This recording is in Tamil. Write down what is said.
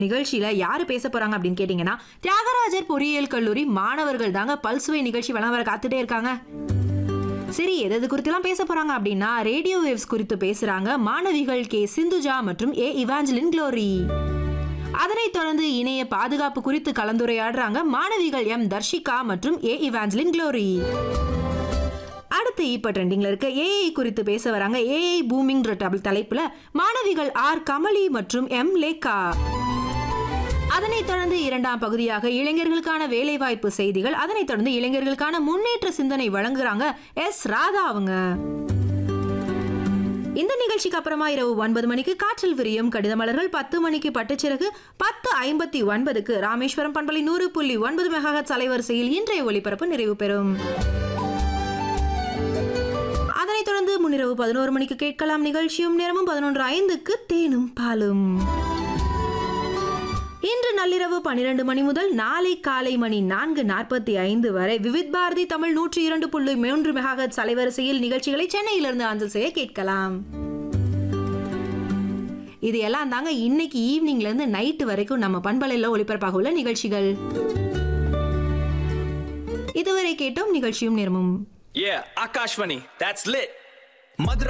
நிகழ்ச்சியில யாரு பேச போறாங்க அப்படின்னு கேட்டீங்கன்னா, தியாகராஜர் பொறியியல் கல்லூரி மாணவர்கள் தாங்க பல்சுவை நிகழ்ச்சி வர காத்துட்டே இருக்காங்க. சரி, எது குறித்துலாம் பேச போறாங்க அப்படின்னா, ரேடியோ வேவ்ஸ் குறித்து பேசுறாங்க மாணவிகள் கே சிந்துஜா மற்றும் ஏ இவாஞ்சலின் க்ளோரி. அதனைத் தொடர்ந்து இணைய பாதுகாப்பு குறித்து கலந்துரையாடுறாங்க மாணவிகள் எம் தர்ஷிகா மற்றும் ஏ இவாஞ்சலின் க்ளோரி. அடுத்து இப்ப ட்ரெண்டிங்ல இருக்க ஏஐ குறித்து பேச வராங்க ஏஐ பூமிங் தலைப்புல மாணவிகள் ஆர் கமலி மற்றும் எம் லேக்கா. அதனைத் தொடர்ந்து இரண்டாம் பகுதியாக இளைஞர்களுக்கான வேலைவாய்ப்பு செய்திகள், அதனைத் தொடர்ந்து இளைஞர்களுக்கான முன்னேற்ற சிந்தனை வழங்குறாங்க எஸ் ராதா அவங்க. இந்த நிகழ்ச்சிக்கு அப்புறமா இரவு 9 மணிக்கு காற்றில் விரியும் கடிதமலர்கள், 10 மணிக்கு பட்டுச்சிறகு, 10:59க்கு ராமேஸ்வரம் பண்பலை 100.9 மெகாஹெர்ட்ஸ் அலைவரிசையில் இன்றைய ஒளிபரப்பு நிறைவு பெறும். அதனைத் தொடர்ந்து முன்னிரவு 11 மணிக்கு கேட்கலாம் நிகழ்ச்சியும் நேரமும். 11:05க்கு தேனும் பாலும். இன்று நள்ளிரவு 12 மணி முதல் நாளை காலை மணி 4:45 வரை விவித் பாரதி தமிழ் 102.3 மெகாஹெர்ட்ஸ் அலைவரிசையில் நிகழ்ச்சிகளை சென்னையிலிருந்து அஞ்சல் செய்ய கேட்கலாம். இது எல்லாம் தாங்க இன்னைக்கு ஈவினிங்ல இருந்து நைட்டு வரைக்கும் நம்ம பண்பலையில ஒளிபரப்பாக உள்ள நிகழ்ச்சிகள். இதுவரை கேட்டோம் நிகழ்ச்சியும் நேரமும். Yeah, Akashvani, that's lit.